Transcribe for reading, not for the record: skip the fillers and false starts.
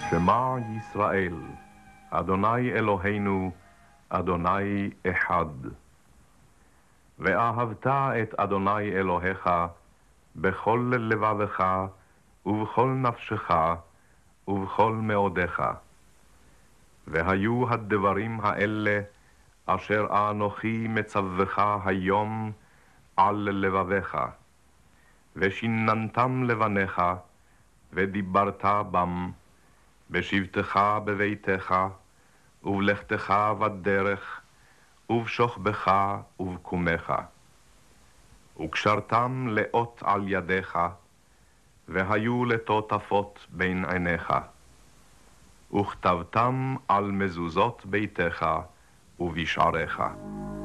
שמע ישראל, אדוני אלוהינו, אדוני אחד. ואהבת את אדוני אלוהיך בכל לבבך ובכל נפשך ובכל מאודך. והיו הדברים האלה אשר אנוכי מצווך היום על לבביך, ושיננתם לבניך, ודיברת בם, בשבתך בביתך, ובלכתך בדרך, ובשוכבך ובקומך. וקשרתם לאות על ידיך, והיו לטוטפות בין עיניך. וכתבתם על מזוזות ביתך ובשעריך.